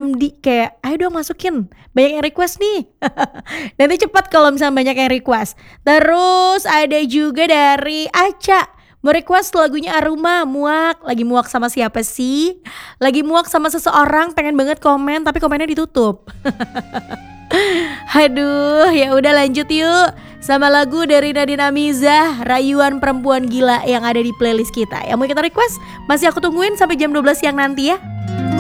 kayak ayo dong masukin, banyak yang request nih. Nanti cepat kalau misalnya banyak yang request. Terus ada juga dari Aca, mau request lagunya Aruma, muak. Lagi muak sama siapa sih? Lagi muak sama seseorang, pengen banget komen tapi komennya ditutup. Aduh, ya udah lanjut yuk sama lagu dari Nadine Amizah, Rayuan Perempuan Gila yang ada di playlist kita. Yang mau kita request masih aku tungguin sampai jam 12 siang nanti ya.